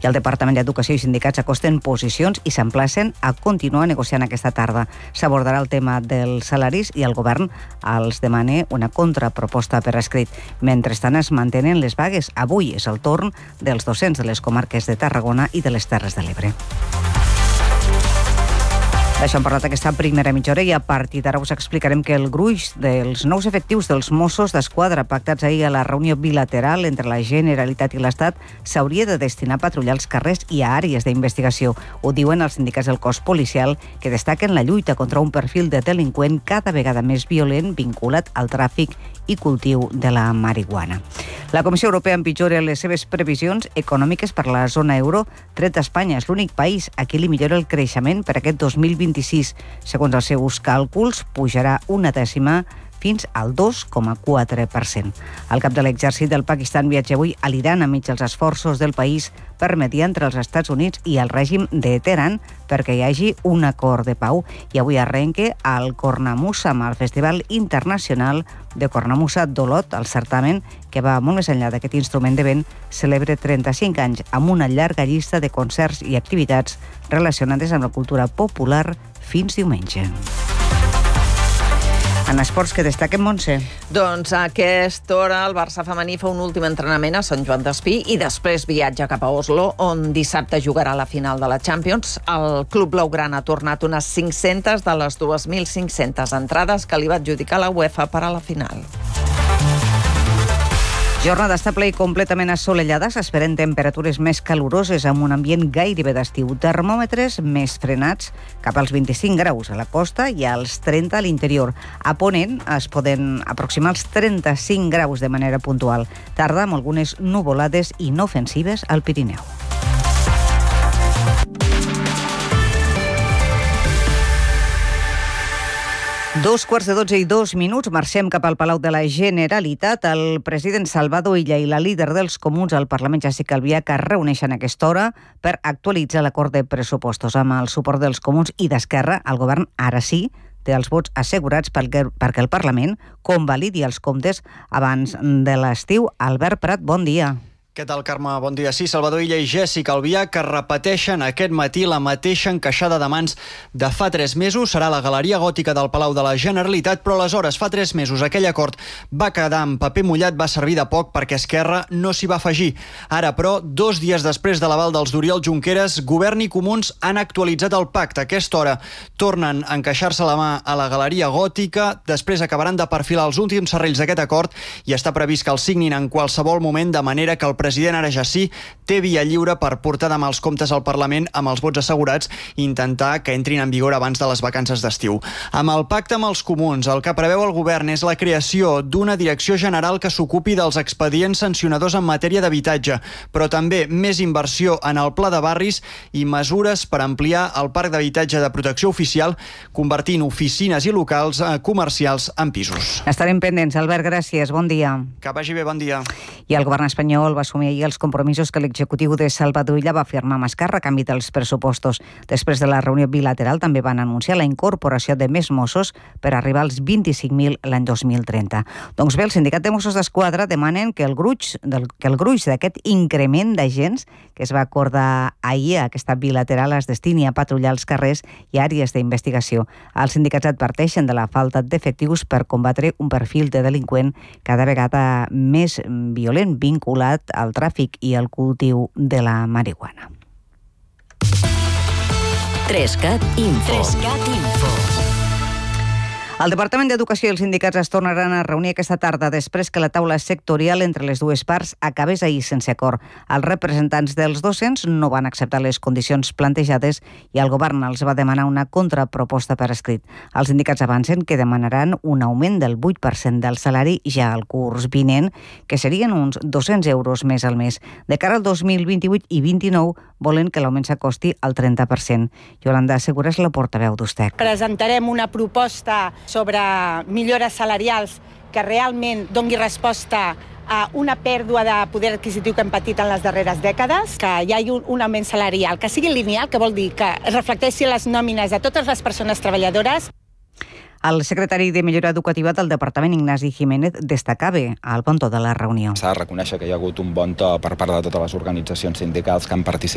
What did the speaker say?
I el Departament d'Educació i sindicats acosten posicions i s'emplacen a continuar negociant aquesta tarda. S'abordarà el tema dels salaris i el govern els demana una contraproposta per escrit. Mentrestant es mantenen les vagues. Avui és el torn dels docents de les comarques de Tarragona i de les Terres de l'Ebre. D'això hem parlat aquesta primera mitja hora i a partir d'ara us explicarem que el gruix dels nous efectius dels Mossos d'Esquadra pactats ahir a la reunió bilateral entre la Generalitat i l'Estat s'hauria de destinar a patrullar els carrers i a àrees d'investigació. Ho diuen els sindicats del cos policial, que destaquen la lluita contra un perfil de delinqüent cada vegada més violent vinculat al tràfic i cultiu de la marihuana. La Comissió Europea empitjora les seves previsions econòmiques per la zona euro, tret d'Espanya. És l'únic país a qui li millora el creixement per aquest 2026. Segons els seus càlculs, pujarà una dècima fins al 2,4%. El cap de l'exèrcit del Pakistan viatja avui a l'Iran enmig dels esforços del país per mediar entre els Estats Units i el règim de Teheran perquè hi hagi un acord de pau. I avui arrenca el Cornamusa, el Festival Internacional de Cornamusa d'Olot, el certamen que va molt més enllà d'aquest instrument de vent, celebra 35 anys amb una llarga llista de concerts i activitats relacionades amb la cultura popular fins diumenge. En esports que destaquen, Montse? Doncs a aquesta hora el Barça femení fa un últim entrenament a Sant Joan d'Espí i després viatja cap a Oslo, on dissabte jugarà la final de la Champions. El club blaugrana ha tornat unes 500 de les 2.500 entrades que li va adjudicar la UEFA per a la final. Jornada estable i completament assolellada. S'esperen temperatures més caloroses amb un ambient gairebé d'estiu. Termòmetres més frenats cap als 25 graus a la costa i als 30 a l'interior. A Ponent es poden aproximar als 35 graus de manera puntual. Tarda amb algunes nuvolades inofensives al Pirineu. Dos quarts de 12:02, marxem cap al Palau de la Generalitat. El president Salvador Illa i la líder dels Comuns al Parlament, Jessica Albiach, es reuneixen a aquesta hora per actualitzar l'acord de pressupostos. Amb el suport dels Comuns i d'Esquerra, el govern ara sí té els vots assegurats perquè el Parlament convalidi els comptes abans de l'estiu. Albert Prat, bon dia. Què tal, Carme? Bon dia. Sí, Salvador Illa i Jessica Albiach que repeteixen aquest matí la mateixa encaixada de mans de fa 3 mesos. Serà la Galeria Gòtica del Palau de la Generalitat, però aleshores, fa 3 mesos, aquell acord va quedar en paper mullat, va servir de poc perquè Esquerra no s'hi va afegir. Ara, però, 2 dies després de l'aval dels d'Oriol Junqueras, Govern i Comuns han actualitzat el pacte. A aquesta hora tornen a encaixar-se la mà a la Galeria Gòtica, després acabaran de perfilar els últims serrells d'aquest acord i està previst que el signin en qualsevol moment, de manera que el president ara ja sí té via lliure per portar demà els comptes al Parlament amb els vots assegurats i intentar que entrin en vigor abans de les vacances d'estiu. Amb el pacte amb els Comuns, el que preveu el govern és la creació d'una direcció general que s'ocupi dels expedients sancionadors en matèria d'habitatge, però també més inversió en el pla de barris i mesures per ampliar el parc d'habitatge de protecció oficial, convertint oficines i locals comercials en pisos. Estarem pendents. Albert, gràcies. Bon dia. Que vagi bé, bon dia. I el govern espanyol va assumir ahir els compromisos que l'executiu de Salvador Illa va firmar amb Esquerra a canvi dels pressupostos. Després de la reunió bilateral també van anunciar la incorporació de més Mossos per arribar als 25.000 l'any 2030. Doncs bé, el sindicat de Mossos d'Esquadra demanen que el gruix d'aquest increment d'agents que es va acordar ahir a aquesta bilateral es destini a patrullar els carrers i àrees d'investigació. Els sindicats adverteixen de la falta d'efectius per combatre un perfil de delinqüent cada vegada més violent vinculat al tràfic i al cultiu de la marihuana. 3cat Info. El Departament d'Educació i els sindicats es tornaran a reunir aquesta tarda després que la taula sectorial entre les dues parts acabés ahir sense acord. Els representants dels docents no van acceptar les condicions plantejades i el govern els va demanar una contraproposta per escrit. Els sindicats avancen que demanaran un augment del 8% del salari ja al curs vinent, que serien uns 200 euros més al mes. De cara al 2028 i 2029 volen que l'augment s'acosti al 30%. Yolanda Segura és la portaveu d'Ustec. Presentarem una proposta sobre millores salarials que realment doni resposta a una pèrdua de poder adquisitiu que hem patit en les darreres dècades, que hi hagi un augment salarial, que sigui lineal, que vol dir que es reflecteixi les nòmines de totes les persones treballadores. El secretari de Millora Educativa del Departament, Ignasi Jiménez, destacava el bon to de la reunió. S'ha de reconèixer que hi ha hagut un bon to per part de totes les organitzacions sindicals que han participat